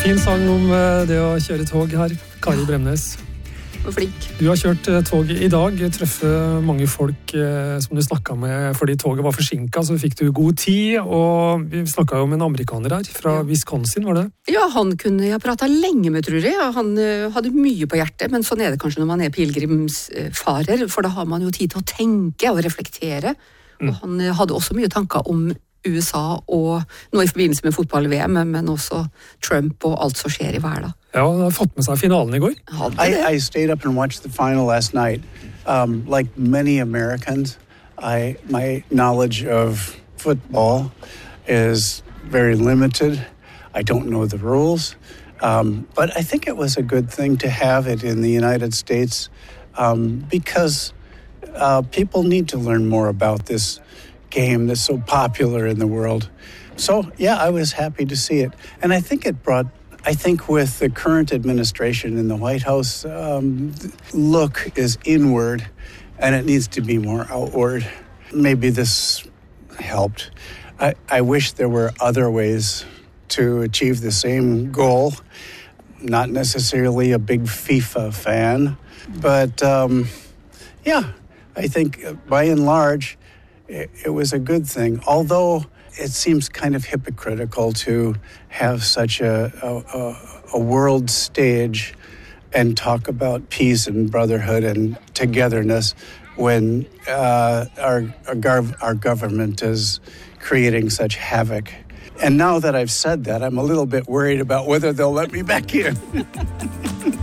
Fin sang om det å kjøre tog her, Kari Bremnes. Flink. Du har kjørt tog i dag, treffer mange folk som du snakket med fordi toget var forsinket, så fikk du god tid, og vi snakket jo med en amerikaner her, fra Wisconsin, var det? Ja, han kunne jeg pratet lenge med, tror jeg. Han hadde mye på hjertet, men sånn er det kanskje når man er pilgrimsfarer, for da har man jo tid til å tenke og reflektere. Og han hadde også mye tanker om USA, og nå i forbindelse med fotball-VM, men også Trump og alt som skjer i verden. Ja, han har fått med seg finalen i går. I stayed up and watched the final last night. Like many Americans, my knowledge of football is very limited. I don't know the rules. But I think it was a good thing to have it in the United States because people need to learn more about this game that's so popular in the world. So, yeah, I was happy to see it. And I think with the current administration in the White House, look is inward and it needs to be more outward. Maybe this helped. I wish there were other ways to achieve the same goal. Not necessarily a big FIFA fan, but yeah, I think by and large, it was a good thing, although it seems kind of hypocritical to have such a world stage and talk about peace and brotherhood and togetherness when our government is creating such havoc. And now that I've said that, I'm a little bit worried about whether they'll let me back in.